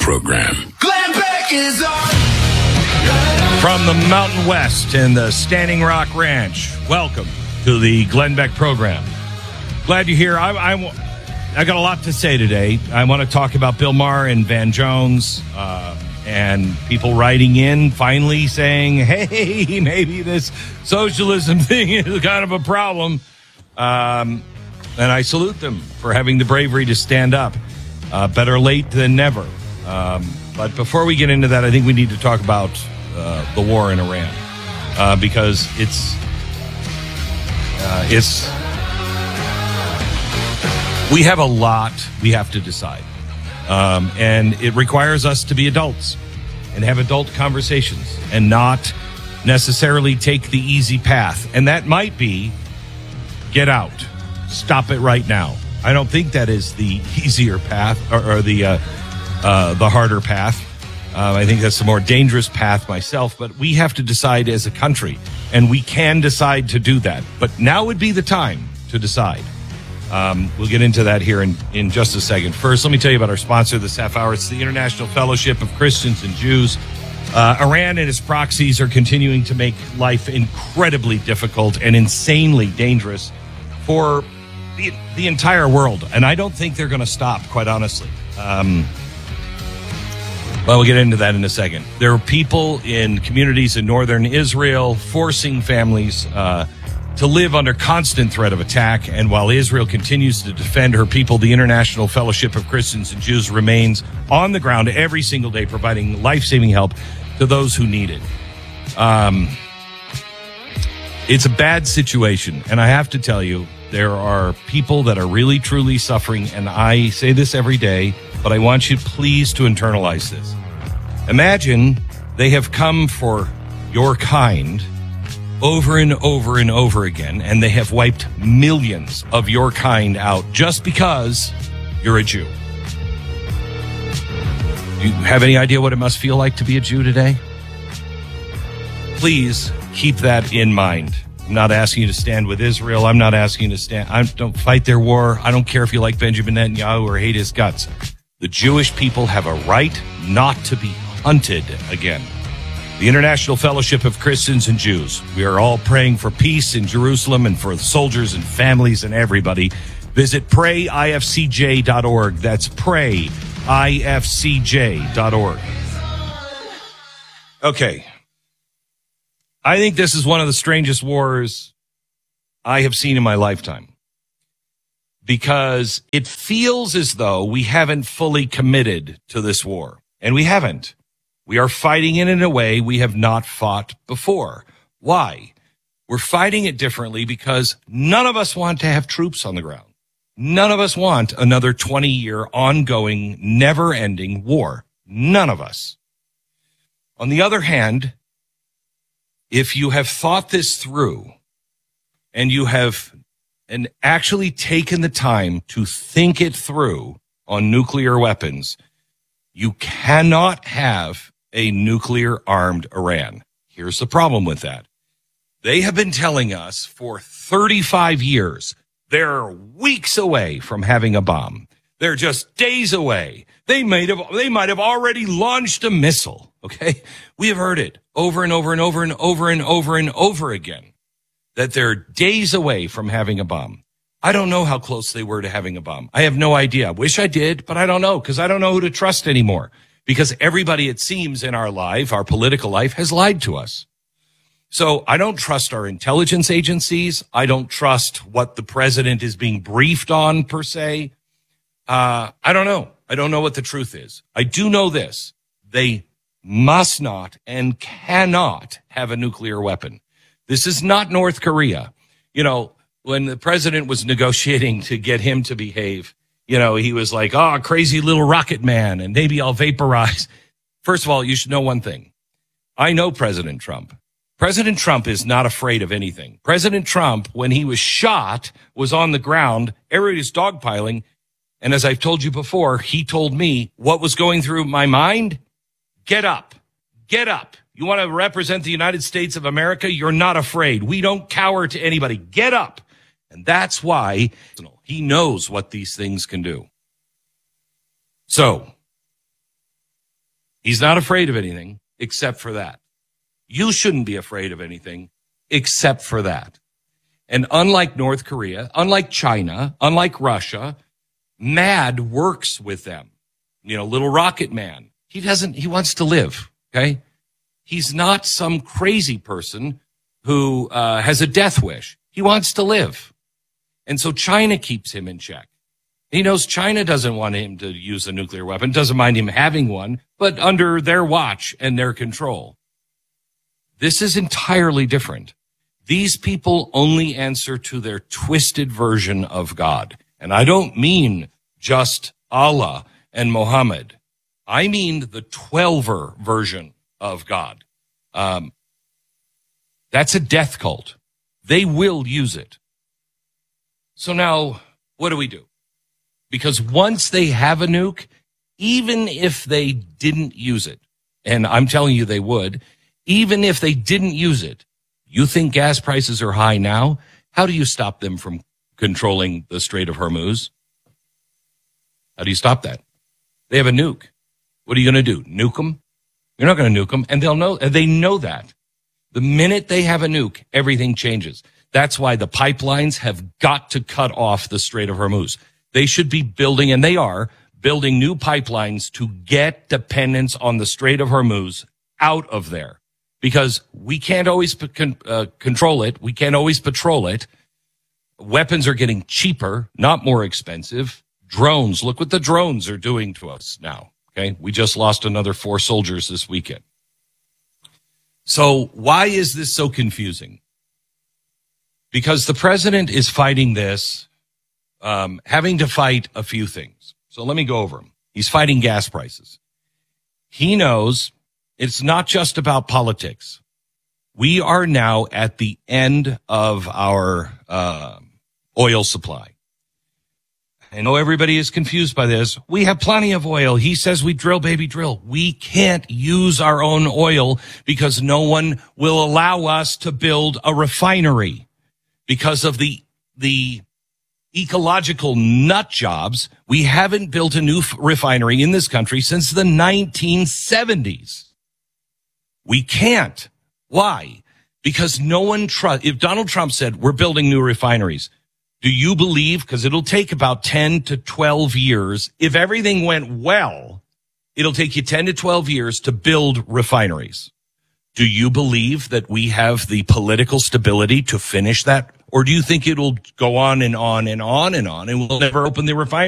program. Glenn Beck is on. From the Mountain West and the Standing Rock Ranch, welcome to the Glenn Beck program. Glad you're here. I got a lot to say today. I want to talk about Bill Maher and Van Jones and people writing in finally saying, hey, maybe this socialism thing is kind of a problem. And I salute them for having the bravery to stand up. Better late than never. But before we get into that, I think we need to talk about the war in Iran because it's we have a lot we have to decide, and it requires us to be adults and have adult conversations and not necessarily take the easy path. And that might be get out, stop it right now. I don't think that is the easier path or the harder path. I think that's the more dangerous path myself, but we have to decide as a country, and we can decide to do that. But now would be the time to decide. We'll get into that here in just a second. First, let me tell you about our sponsor this half hour. It's the International Fellowship of Christians and Jews. Iran and its proxies are continuing to make life incredibly difficult and insanely dangerous for the entire world. And I don't think they're going to stop, quite honestly. Well, we'll get into that in a second. There are people in communities in northern Israel forcing families to live under constant threat of attack. And while Israel continues to defend her people, the International Fellowship of Christians and Jews remains on the ground every single day, providing life-saving help to those who need it. It's a bad situation, and I have to tell you, there are people that are really, truly suffering, and I say this every day, but I want you, please, to internalize this. Imagine they have come for your kind over and over and over again, and they have wiped millions of your kind out just because you're a Jew. Do you have any idea what it must feel like to be a Jew today? Please keep that in mind. I'm not asking you to stand with Israel. I'm not asking you to stand. Don't fight their war. I don't care if you like Benjamin Netanyahu or hate his guts. The Jewish people have a right not to be hunted again. The International Fellowship of Christians and Jews. We are all praying for peace in Jerusalem and for the soldiers and families and everybody. Visit prayifcj.org. That's prayifcj.org. Okay. I think this is one of the strangest wars I have seen in my lifetime because it feels as though we haven't fully committed to this war, and we haven't. We are fighting it in a way we have not fought before. Why? We're fighting it differently because none of us want to have troops on the ground. None of us want another 20-year ongoing, never-ending war. None of us. On the other hand, if you have thought this through and you have actually taken the time to think it through on nuclear weapons, you cannot have a nuclear-armed Iran. Here's the problem with that. They have been telling us for 35 years they're weeks away from having a bomb. They're just days away. They might have already launched a missile. Okay? We have heard it over and over and over and over and over and over again that they're days away from having a bomb. I don't know how close they were to having a bomb. I have no idea. I wish I did, but I don't know because I don't know who to trust anymore because everybody, it seems, in our life, our political life, has lied to us. So I don't trust our intelligence agencies. I don't trust what the president is being briefed on, per se. I don't know. I don't know what the truth is. I do know this. They must not and cannot have a nuclear weapon. This is not North Korea. You know, when the president was negotiating to get him to behave, you know, he was like, oh, crazy little rocket man, and maybe I'll vaporize. First of all, you should know one thing. I know President Trump. President Trump is not afraid of anything. President Trump, when he was shot, was on the ground. Everybody was dogpiling. And as I've told you before, he told me what was going through my mind. Get up. Get up. You want to represent the United States of America? You're not afraid. We don't cower to anybody. Get up. And that's why he knows what these things can do. So He's not afraid of anything except for that. You shouldn't be afraid of anything except for that. And unlike North Korea, unlike China, unlike Russia, MAD works with them. You know, little rocket man. He wants to live, okay? He's not some crazy person who has a death wish. He wants to live. And so China keeps him in check. He knows China doesn't want him to use a nuclear weapon, doesn't mind him having one, but under their watch and their control. This is entirely different. These people only answer to their twisted version of God. And I don't mean just Allah and Muhammad. I mean the 12er version of God. That's a death cult. They will use it. So now, what do we do? Because once they have a nuke, even if they didn't use it, and I'm telling you they would, even if they didn't use it, you think gas prices are high now? How do you stop them from controlling the Strait of Hormuz? How do you stop that? They have a nuke. What are you going to do? Nuke them? You're not going to nuke them, and they know that. The minute they have a nuke, everything changes. That's why the pipelines have got to cut off the Strait of Hormuz. They should be building, and they are, building new pipelines to get dependence on the Strait of Hormuz out of there. Because we can't always control it. We can't always patrol it. Weapons are getting cheaper, not more expensive. Drones, look what the drones are doing to us now. Okay, we just lost another 4 soldiers this weekend. So why is this so confusing? Because the president is fighting this, having to fight a few things. So let me go over them. He's fighting gas prices. He knows it's not just about politics. We are now at the end of our oil supply. I know everybody is confused by this. We have plenty of oil. He says we drill, baby, drill. We can't use our own oil because no one will allow us to build a refinery because of the ecological nut jobs. We haven't built a new refinery in this country since the 1970s. We can't. Why? Because no one trusts. If Donald Trump said we're building new refineries, do you believe, because it'll take about 10 to 12 years, if everything went well, it'll take you 10 to 12 years to build refineries. Do you believe that we have the political stability to finish that? Or do you think it'll go on and on and on and on and we'll never open the refinery?